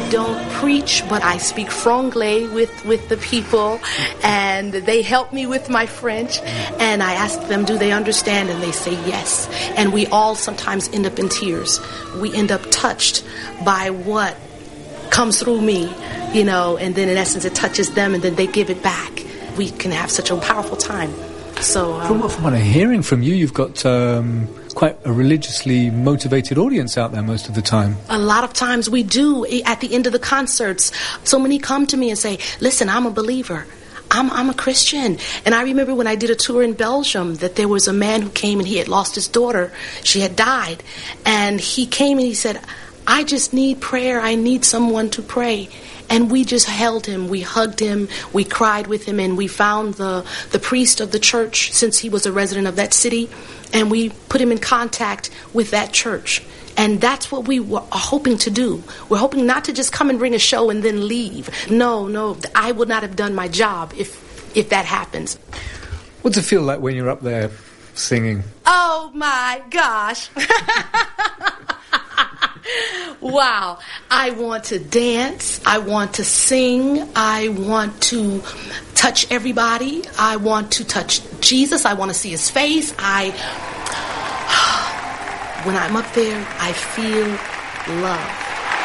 don't preach, but I speak franglais with the people, and they help me with my French. And I ask them, do they understand? And they say yes. And we all sometimes end up in tears. We end up touched by what comes through me, you know, and then in essence it touches them, and then they give it back. We can have such a powerful time. So from what I'm hearing from you, you've got quite a religiously motivated audience out there most of the time. A lot of times we do. At the end of the concerts, so many come to me and say, listen, I'm a believer. I'm a Christian. And I remember when I did a tour in Belgium that there was a man who came and he had lost his daughter. She had died. And he came and he said, I just need prayer. I need someone to pray. And we just held him, we hugged him, we cried with him, and we found the priest of the church, since he was a resident of that city, and we put him in contact with that church. And that's what we are hoping to do. We're hoping not to just come and bring a show and then leave. No, I would not have done my job if that happens. What's it feel like when you're up there singing? Oh my gosh. Wow. I want to dance. I want to sing. I want to touch everybody. I want to touch Jesus. I want to see his face. When I'm up there, I feel love.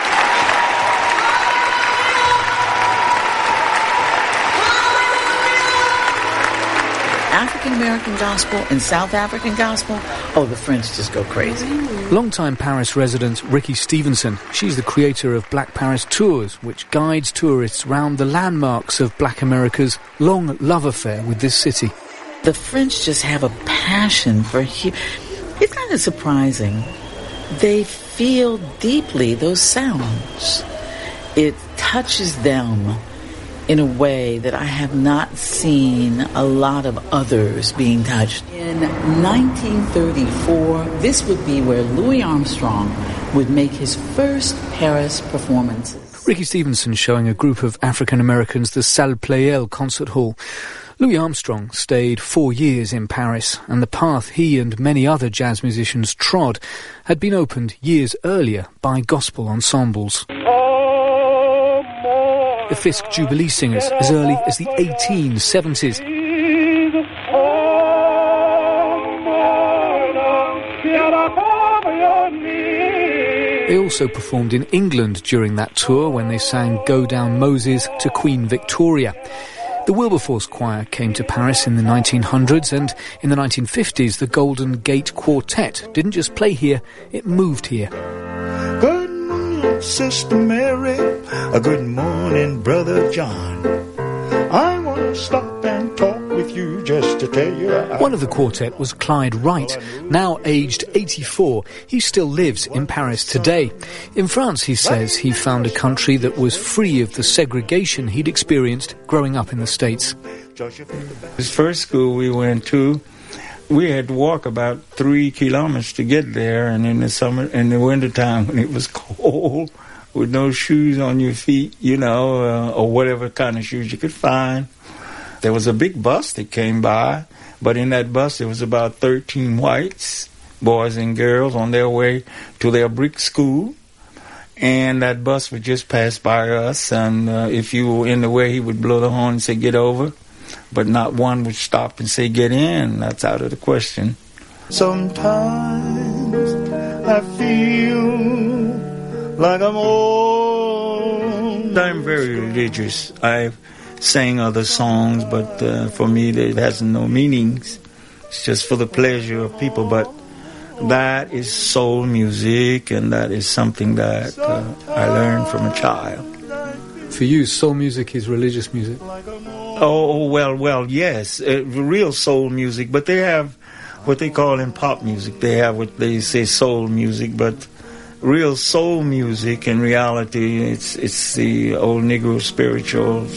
African American gospel and South African gospel, oh, the French just go crazy. Longtime Paris resident Ricky Stevenson. She's the creator of Black Paris Tours, which guides tourists round the landmarks of Black America's long love affair with this city. The French just have a passion for it's kind of surprising. They feel deeply those sounds. It touches them in a way that I have not seen a lot of others being touched. In 1934, this would be where Louis Armstrong would make his first Paris performances. Ricky Stevenson showing a group of African Americans the Salle Pleyel concert hall. Louis Armstrong stayed 4 years in Paris, and the path he and many other jazz musicians trod had been opened years earlier by gospel ensembles. The Fisk Jubilee Singers as early as the 1870s. They also performed in England during that tour when they sang Go Down Moses to Queen Victoria. The Wilberforce Choir came to Paris in the 1900s, and in the 1950s the Golden Gate Quartet didn't just play here, it moved here. Good morning, Sister Mary. Good morning, Brother John. I want to stop and talk with you just to tell you. One of the quartet was Clyde Wright. Now aged 84, he still lives in Paris today. In France, he says, he found a country that was free of the segregation he'd experienced growing up in the States. His first school we went to, we had to walk about 3 kilometers to get there, and in the wintertime when it was cold, with no shoes on your feet, or whatever kind of shoes you could find. There was a big bus that came by, but in that bus there was about 13 whites, boys and girls, on their way to their brick school. And that bus would just pass by us, and if you were in the way, he would blow the horn and say, get over. But not one would stop and say, get in. That's out of the question. Sometimes I feel like I'm old. I'm very religious. I've sang other songs, but for me it has no meanings. It's just for the pleasure of people. But that is soul music, and that is something that I learned from a child. For you, soul music is religious music? Oh, well, yes. Real soul music, but they have what they call in pop music. They have what they say soul music, but real soul music, in reality, it's the old Negro spiritual